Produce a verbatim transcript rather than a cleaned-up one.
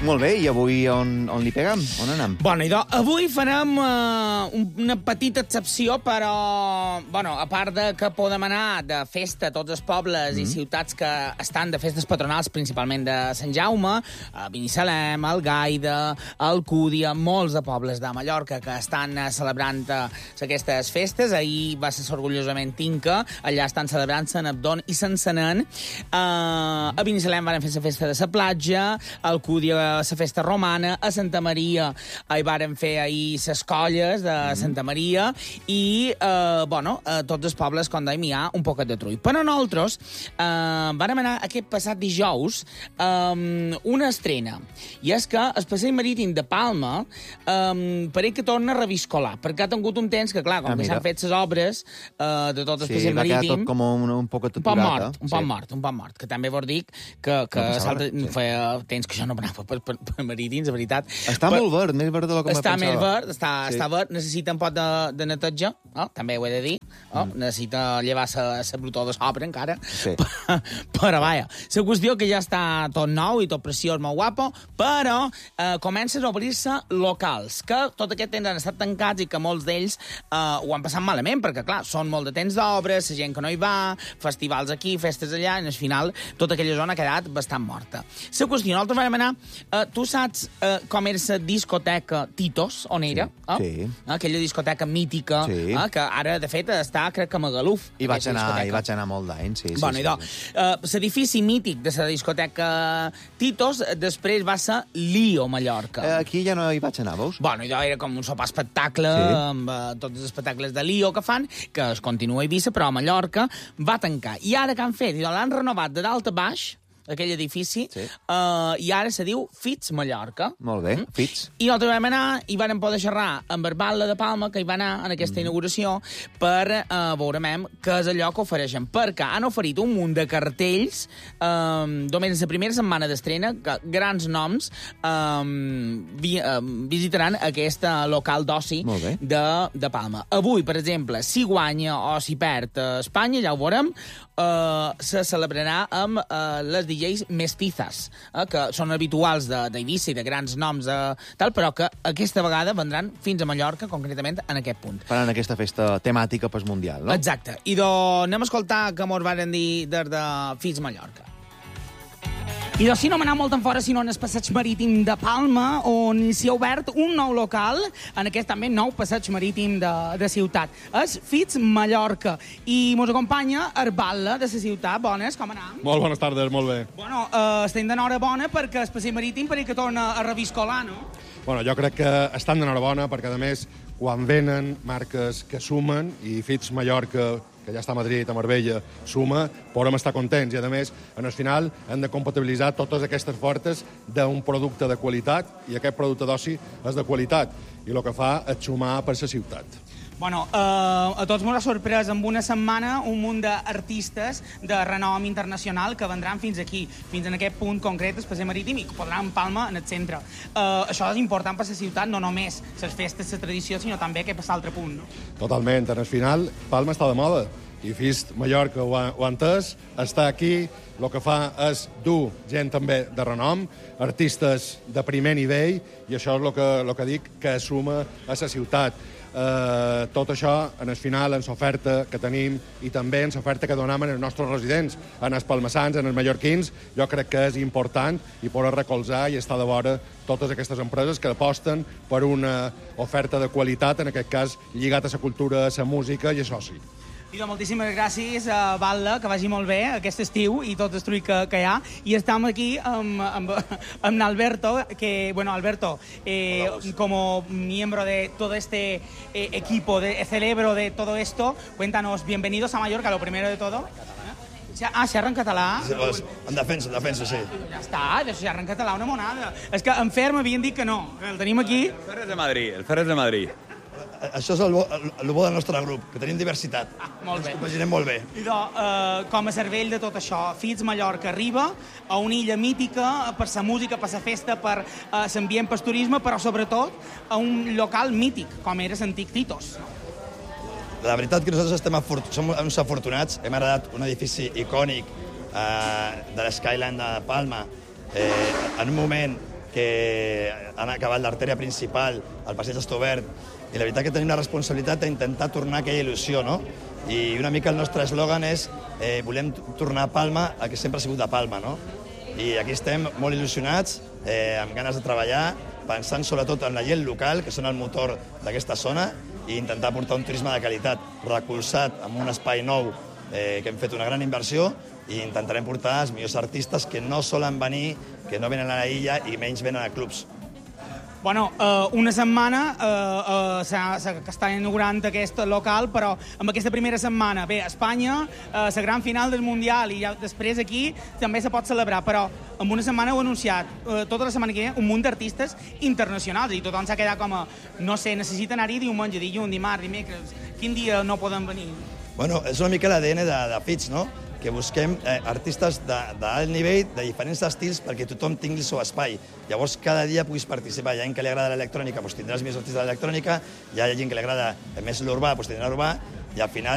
Molt bé, i avui on, on li peguem? On anem? Bueno, idò, avui farem uh, una petita excepció, però, bueno, a part de que podem anar de festa a tots els pobles mm. i ciutats que estan de festes patronals, principalment de Sant Jaume, a Binissalem, Algaida, Alcúdia, molts de pobles de Mallorca que estan uh, celebrant uh, aquestes festes. Ahir va ser orgullosament Tinca, allà estan celebrant Sant Abdon i Sant Senén. Uh, a Binissalem van fer la festa de la platja, a Alcúdia la festa romana, a Santa Maria hi varen fer ahir les colles de Santa Maria i, eh, bueno, a tots els pobles com dèiem hi ha un poquet de trull. Però nosaltres eh, vam anar aquest passat dijous eh, una estrena, i és que el passeig marítim de Palma eh, pareix que torna a reviscolar, perquè ha tingut un temps que, clar, com ah, que s'han fet les obres eh, de tot el sí, passeig marítim... Sí, va quedar tot com un, un poc aturat. Un poc mort, un sí. poc mort, un poc mort, que també vol dir que, que no salta, sí. feia temps que això no anava per, per, per marítims, de veritat. Està però, molt verd, més verd del que me està pensava. Està més verd, està, sí. està verd, necessita un pot de, de neteja, oh, també ho he de dir, oh, mm. necessita llevar la brutó de sobre encara, sí. però, però vaja, la qüestió que ja està tot nou i tot preciós, molt guapo, però eh, comencen a obrir-se locals, que tot aquest temps han estat tancats i que molts d'ells eh, ho han passat malament, perquè clar, són molt de temps d'obres, la gent que no hi va, festivals aquí, festes allà, i al final tota aquella zona ha quedat bastant morta. La qüestió, nosaltres vam anar, eh, tu saps eh, com era la discoteca Titos, on era? Sí. Oh? sí. Aquella discoteca mítica, sí. eh, que ara, de fet, està, crec que a Magaluf. I vaig anar, i vaig anar molt d'anys, sí. Bueno, sí, idò, sí. uh, l'edifici mític de la discoteca Titos després va ser Lío, Mallorca. Eh, aquí ja no hi vaig anar, veus? Bueno, idò, era com un sopar espectacle, sí. amb uh, tots els espectacles de Lío que fan, que es continua a Eivissa, però a Mallorca va tancar. I ara que han fet? Idò, l'han renovat de dalt a baix, aquell edifici, sí. uh, i ara se diu Fits Mallorca. Molt bé, mm? Fits. I nosaltres vam anar i vam poder xerrar amb Herbal de Palma, que hi va anar en aquesta mm. inauguració, per uh, veurem què és allò que ofereixen. Perquè han oferit un munt de cartells, um, només en la primera setmana d'estrena, que grans noms um, vi, um, visitaran aquest local d'oci de, de Palma. Avui, per exemple, si guanya o si perd a Espanya, ja ho veurem, uh, se celebrarà amb uh, les D Js mestizas, eh, que són habituals d'Eivissa i de grans noms, eh, tal, però que aquesta vegada vendran fins a Mallorca, concretament en aquest punt. Faran aquesta festa temàtica postmundial, no? Exacte. I do, anem a escoltar què mos varen dir des de Fits Mallorca. I doncs, si no m'anar molt en fora, sinó en el passeig marítim de Palma, on s'hi ha obert un nou local, en aquest també nou passeig marítim de, de ciutat. És Fits Mallorca. I mos acompanya Herbal de la ciutat. Bones, com anem? Molt bones tardes, molt bé. Bueno, eh, estem d'enhorabona perquè el passeig marítim pareix que torna a reviscolar, no? Bueno, jo crec que estan d'enhorabona perquè, a més, quan venen marques que sumen, i Fits Mallorca, que ja està a Madrid, a Marbella, suma, podem estar contents. I, a més, en el final hem de compatibilitzar totes aquestes fortes d'un producte de qualitat, i aquest producte d'oci és de qualitat, i el que fa és sumar per la ciutat. Bueno, eh, a tots m'ha sorprès amb una setmana un munt d'artistes de renom internacional que vendran fins aquí, fins en aquest punt concret, el passeig marítim, i que podran en Palma en el centre. Eh, això és important per la ciutat, no només les festes, la tradició, sinó també que passa a l'altre punt, no? Totalment. En el final, Palma està de moda, i Fits Mallorca ho ha, ho ha entès, està aquí, el que fa és dur gent també de renom, artistes de primer nivell, i això és el que, el que dic, que suma a la ciutat. Uh, tot això, en el final, en l'oferta que tenim i també en l'oferta que donem als nostres residents, en els palmassans, en els mallorquins, jo crec que és important i poder recolzar i estar de vora totes aquestes empreses que aposten per una oferta de qualitat, en aquest cas lligat a la cultura, a la música i a l'oci. Idò, moltíssimes gràcies a Valda, que vagi molt bé aquest estiu i tot el trull que, que hi ha. I estem aquí amb, amb, amb Alberto, que, bueno, Alberto, eh, como miembro de todo este eh, equipo, de, celebro de todo esto, cuéntanos, bienvenidos a Mallorca, lo primero de todo. Ah, xerra en català? En defensa, en defensa, sí. Ja està, xerra en català una monada. És que en Fer m'havien dit que no, el tenim aquí. El Fer és de Madrid, el Fer és de Madrid. Això és el bo, el bo del nostre grup, que tenim diversitat. Ah, molt bé. Ens imaginem molt bé. Idò, eh, com a cervell de tot això, Fits Mallorca arriba a una illa mítica per sa música, per sa festa, per eh, l'ambient, per turisme, però sobretot a un local mític, com era l'antic Titos. La veritat que nosaltres estem afort som uns afortunats. Hem heredat un edifici icònic eh, de l'Skyline de Palma, eh, en un moment que han acabat l'artèria principal, el passeig està obert, i la veritat que tenim la responsabilitat d'intentar tornar aquella il·lusió, no? I una mica el nostre eslògan és eh, volem tornar a Palma el que sempre ha sigut de Palma, no? I aquí estem molt il·lusionats, eh, amb ganes de treballar, pensant sobretot en la gent local, que són el motor d'aquesta zona, i intentar portar un turisme de qualitat, recolzat amb un espai nou, eh, que hem fet una gran inversió, i intentarem portar els millors artistes que no solen venir, que no venen a la illa i menys venen a clubs. Bueno, eh, una setmana eh, eh, s'ha- s'ha- que està inaugurant aquest local, però amb aquesta primera setmana, bé, a Espanya, eh, la gran final del Mundial, i ja després aquí també se pot celebrar, però en una setmana heu anunciat, eh, tota la setmana que ve, un munt d'artistes internacionals, i tothom s'ha quedat com a, no sé, necessita anar-hi diumenge, dilluns, dimarts, dimecres, quin dia no poden venir? Bueno, és una mica l'A D N de, de Fitch, no? Que busquem eh, artistes d'alt nivell, de diferents estils, perquè tothom tingui el seu espai. Llavors, cada dia puguis participar. Hi ha gent que li agrada l'electrònica, doncs tindràs més artistes d'electrònica, hi ha gent que li agrada més l'urbà, doncs tindrà urbà, i al final